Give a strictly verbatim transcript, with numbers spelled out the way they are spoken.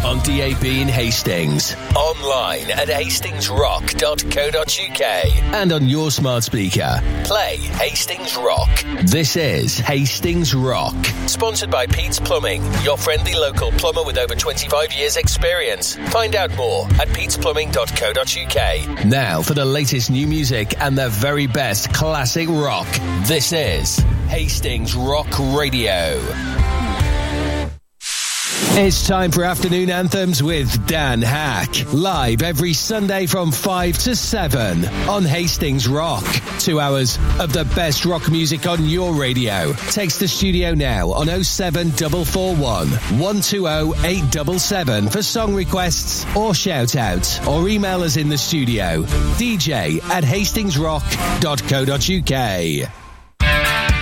on D A B in Hastings, online at hastings rock dot co dot uk, and on your smart speaker. Play Hastings Rock. This is Hastings Rock, sponsored by Pete's Plumbing, your friendly local plumber with over twenty-five years experience. Find out more at petes plumbing dot co dot uk. Now for the latest new music and the very best classic rock. This is Hastings Rock Radio. It's time for Afternoon Anthems with Dan Hack. Live every Sunday from five to seven on Hastings Rock. Two hours of the best rock music on your radio. Text the studio now on oh seven four four one, one two oh, eight seven seven for song requests or shout outs, or email us in the studio. D J at hastings rock dot co dot uk.